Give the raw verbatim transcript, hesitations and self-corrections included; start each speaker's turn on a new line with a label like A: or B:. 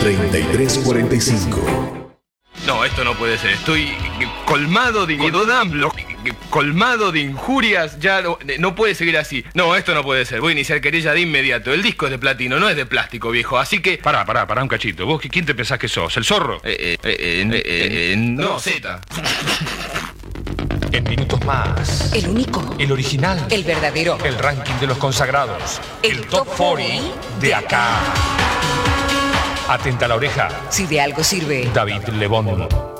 A: treinta y tres cuarenta y cinco.
B: No, esto no puede ser. Estoy colmado de inodamlo, colmado de injurias. Ya no, no puede seguir así. No, esto no puede ser. Voy a iniciar querella de inmediato. El disco es de platino, no es de plástico, viejo. Así que...
C: Pará, pará, pará un cachito. ¿Vos quién te pensás que sos? ¿El zorro?
B: Eh, eh, eh, eh, eh, eh, no, Z.
D: En minutos más.
E: El único.
D: El original.
E: El verdadero.
D: El ranking de los consagrados.
E: El
D: El, top cuarenta de acá. Atenta a la oreja.
E: Si de algo sirve.
D: David Lebón.